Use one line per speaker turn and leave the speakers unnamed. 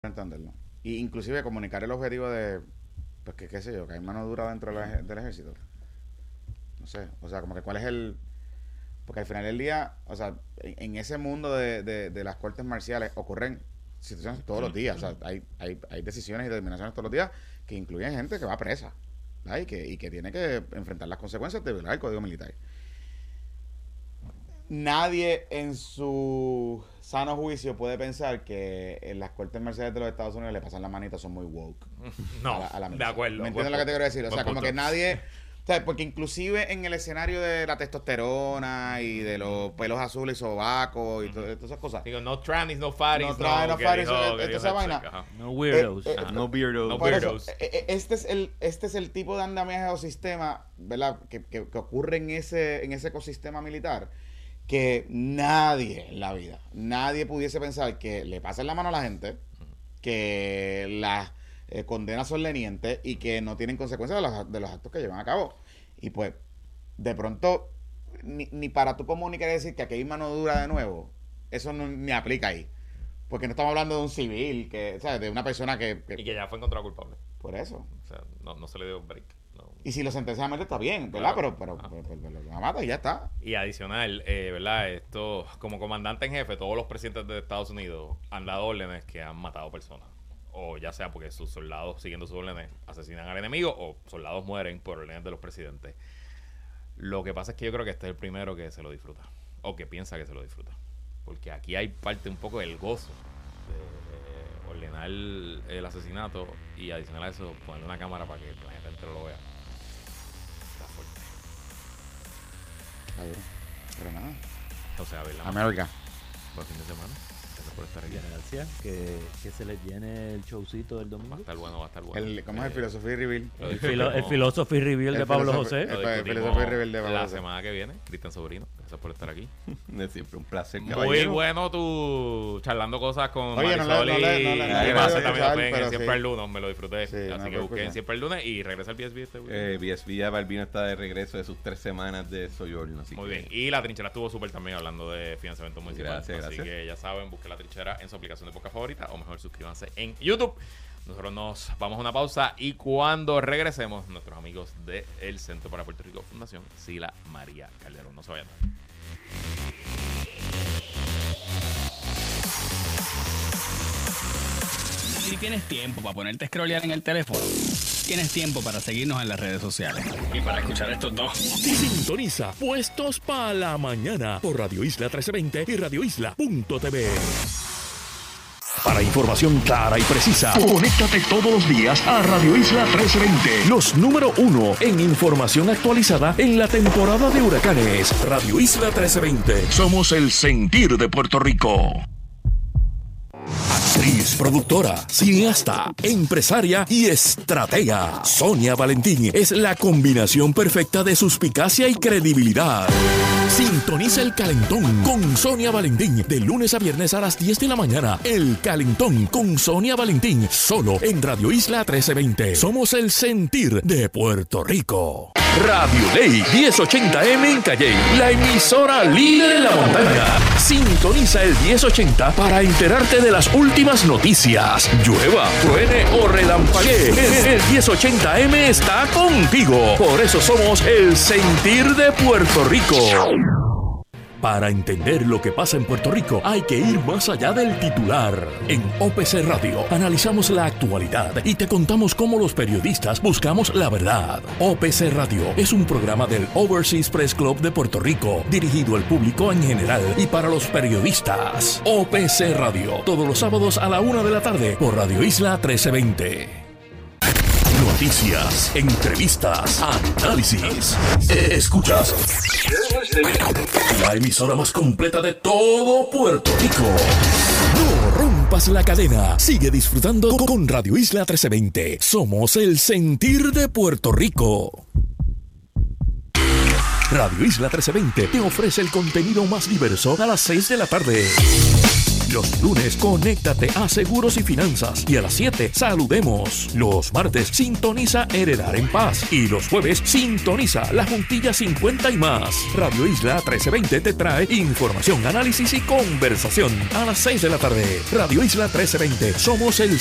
entenderlo. Y inclusive comunicar el objetivo de, pues que qué sé yo, que hay mano dura dentro del ejército. No sé, o sea, como que cuál es el... Porque al final del día, o sea, en ese mundo de las cortes marciales ocurren situaciones todos los días. O sea, hay decisiones y determinaciones todos los días que incluyen gente que va presa, ¿verdad? Y que tiene que enfrentar las consecuencias de violar el código militar. Nadie en su sano juicio puede pensar que en las cortes marciales de los Estados Unidos le pasan la manita, son muy woke.
No,
a la
de acuerdo.
¿Me entiendes lo que te quiero decir? O sea, como que nadie... O sea, porque inclusive en el escenario de la testosterona y de los pelos azules y sobacos y todas esas cosas.
Digo, no trannies, no fatties,
no fatties, toda esa vaina.
No weirdos.
No weirdos.
No weirdos. Este es el tipo de andamiaje o sistema, ¿verdad? Que ocurre en ese ecosistema militar, que nadie en la vida, nadie pudiese pensar que le pasen la mano a la gente, que las condenas son lenientes y que no tienen consecuencias de los actos que llevan a cabo. Y pues, de pronto, ni para tú comunicar y decir que aquí hay mano dura de nuevo, eso no, ni aplica ahí. Porque no estamos hablando de un civil, ¿sabes? De una persona que...
Y que ya fue encontrado culpable.
Por eso.
O sea, no se le dio break. No.
Y si lo sentencian a muerte está bien, ¿verdad?
Claro.
Pero lo mata y ya está.
Y adicional, ¿verdad? Esto, como comandante en jefe, todos los presidentes de Estados Unidos han dado órdenes que han matado personas. O ya sea porque sus soldados, siguiendo sus órdenes, asesinan al enemigo, o soldados mueren por órdenes de los presidentes. Lo que pasa es que yo creo que este es el primero que se lo disfruta, o que piensa que se lo disfruta. Porque aquí hay parte un poco del gozo de ordenar el asesinato y adicional a eso, ponerle una cámara para que la gente entero lo vea. Está fuerte.
Está bien. Pero nada.
O sea, ¿verdad?
América.
Buen fin de semana. Gracias por estar aquí.
Gracias. Que se les llene el showcito del domingo.
Va a estar bueno.
¿Cómo es el Philosophy Reveal?
El Philosophy Reveal de Pablo José.
El Philosophy Reveal de Pablo
la
José.
semana que viene, Cristian Sobrino. Gracias por estar aquí.
Es siempre un placer,
Muy
caballero.
bueno tú charlando cosas con
Oye,
Marisol y
escuchar,
Massa también
pero
en Siempre
sí.
el lunes, me lo disfruté.
Sí,
Así que busquen Siempre el lunes y regresa el BSB este week.
BSB ya Balbino está de regreso de sus 3 semanas de Sojourn. Así
Muy
que
bien. Y la trinchera estuvo súper también hablando de financiamiento municipal.
Gracias.
Así que ya saben, busquen la trinchera en su aplicación de podcast favorita o mejor suscríbanse en YouTube. Nosotros nos vamos a una pausa y cuando regresemos, nuestros amigos del Centro para Puerto Rico Fundación Sila María Calderón. No se vayan.
Si tienes tiempo para ponerte a scrollear en el teléfono, tienes tiempo para seguirnos en las redes sociales. Y para escuchar estos dos.
Sintoniza Puestos para la Mañana por Radio Isla 1320 y radioisla.tv. Para información clara y precisa, conéctate todos los días a Radio Isla 1320. Los número 1 en información actualizada en la temporada de huracanes. Radio Isla 1320. Somos el sentir de Puerto Rico. Actriz, productora, cineasta, empresaria y estratega. Sonia Valentín es la combinación perfecta de suspicacia y credibilidad. Sintoniza El Calentón con Sonia Valentín de lunes a viernes a las 10 de la mañana. El Calentón con Sonia Valentín, solo en Radio Isla 1320. Somos el sentir de Puerto Rico. Radio Ley 1080M en Calley, la emisora líder en la montaña. Sintoniza el 1080 para enterarte de las últimas noticias. Llueva, truene o relampaguee, el 1080M está contigo. Por eso somos el sentir de Puerto Rico. Para entender lo que pasa en Puerto Rico hay que ir más allá del titular. En OPC Radio analizamos la actualidad y te contamos cómo los periodistas buscamos la verdad. OPC Radio es un programa del Overseas Press Club de Puerto Rico, dirigido al público en general y para los periodistas. OPC Radio, todos los sábados a la 1 de la tarde por Radio Isla 1320. Noticias, entrevistas, análisis. Escuchas la emisora más completa de todo Puerto Rico. No rompas la cadena. Sigue disfrutando con Radio Isla 1320. Somos el sentir de Puerto Rico. Radio Isla 1320 te ofrece el contenido más diverso a las 6 de la tarde. Los lunes, conéctate a Seguros y Finanzas. Y a las 7, saludemos. Los martes, sintoniza Heredar en Paz. Y los jueves, sintoniza La Juntilla 50 y más. Radio Isla 1320 te trae información, análisis y conversación. A las 6 de la tarde, Radio Isla 1320. Somos el